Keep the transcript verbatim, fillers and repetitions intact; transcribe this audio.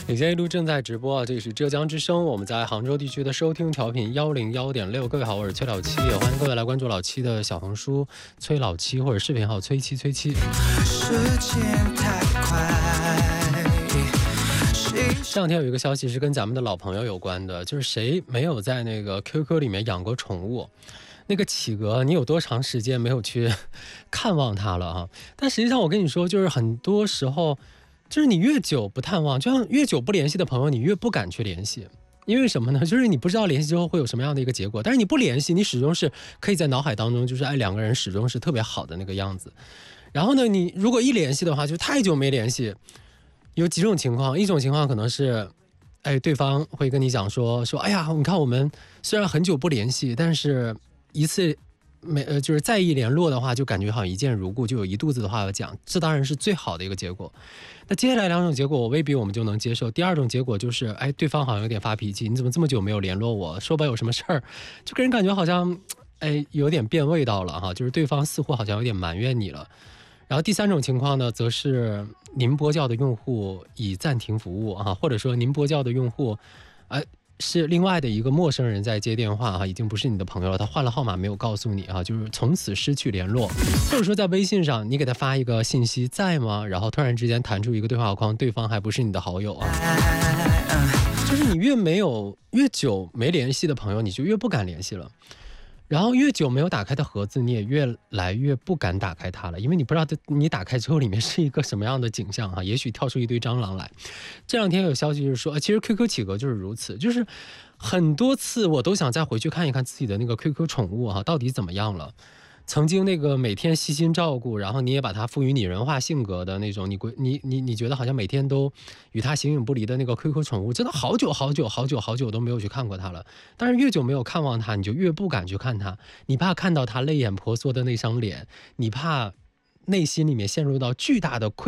你现在一路正在直播啊，这里是浙江之声，我们在杭州地区的收听调频幺零幺点六。各位好，我是崔老七，也欢迎各位来关注老七的小红书崔老七或者视频号崔七崔七。时间太快。这两天有一个消息是跟咱们的老朋友有关的，就是谁没有在那个 Q Q 里面养过宠物？那个企鹅，你有多长时间没有去看望它了啊？但实际上我跟你说，就是很多时候。就是你越久不探望，就像越久不联系的朋友，你越不敢去联系，因为什么呢？就是你不知道联系之后会有什么样的一个结果，但是你不联系，你始终是可以在脑海当中，就是哎两个人始终是特别好的那个样子。然后呢，你如果一联系的话，就太久没联系，有几种情况，一种情况可能是，哎对方会跟你讲说说，哎呀，你看我们虽然很久不联系，但是一次。没呃，就是再一联络的话，就感觉好像一见如故，就有一肚子的话要讲，这当然是最好的一个结果。那接下来两种结果，我未必我们就能接受。第二种结果就是，哎，对方好像有点发脾气，你怎么这么久没有联络我？说吧，有什么事儿？就给人感觉好像，哎，有点变味道了哈，就是对方似乎好像有点埋怨你了。然后第三种情况呢，则是您拨叫的用户已暂停服务啊，或者说您拨叫的用户，哎。是另外的一个陌生人在接电话哈，已经不是你的朋友了，他换了号码没有告诉你啊，就是从此失去联络。或者说在微信上你给他发一个信息在吗？然后突然之间弹出一个对话框，对方还不是你的好友啊。就是你越没有越久没联系的朋友，你就越不敢联系了。然后越久没有打开的盒子，你也越来越不敢打开它了，因为你不知道你打开之后里面是一个什么样的景象哈，也许跳出一堆蟑螂来。这两天有消息就是说，其实 Q Q 企鹅就是如此，就是很多次我都想再回去看一看自己的那个 Q Q 宠物哈，到底怎么样了。曾经那个每天悉心照顾，然后你也把它赋予拟人化性格的那种，你你你你觉得好像每天都与它形影不离的那个 Q Q 宠物，真的好久好久好久好久都没有去看过它了。但是越久没有看望它，你就越不敢去看它，你怕看到它泪眼婆娑的那张脸，你怕内心里面陷入到巨大的愧